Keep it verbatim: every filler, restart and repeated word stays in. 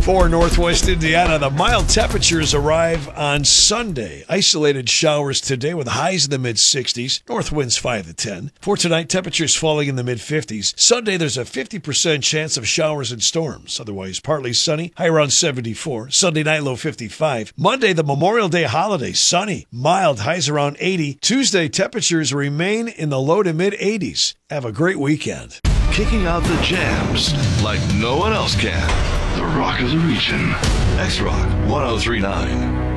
For Northwest Indiana, the mild temperatures arrive on Sunday. Isolated showers today with highs in the mid-sixties. North winds five to ten. For tonight, temperatures falling in the mid-fifties. Sunday, there's a fifty percent chance of showers and storms. Otherwise, partly sunny, high around seventy-four. Sunday night, low fifty-five. Monday, the Memorial Day holiday, sunny, mild, highs around eighty. Tuesday, temperatures remain in the low to mid-eighties. Have a great weekend. Kicking out the jams like no one else can. The Rock of the Region. X-Rock one oh three point nine.